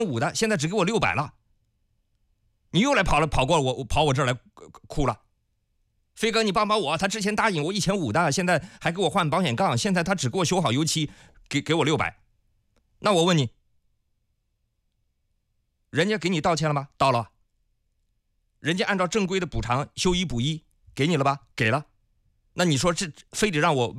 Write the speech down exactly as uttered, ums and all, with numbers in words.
五的，现在只给我六百了。你又来跑了，跑过我，跑我这儿来哭了。飞哥，你帮帮我，他之前答应我一千五的，现在还给我换保险杠，现在他只给我修好油漆，给给我六百。那我问你，人家给你道歉了吗？道了。人家按照正规的补偿修一补一给你了吧？给了。那你说这非得让我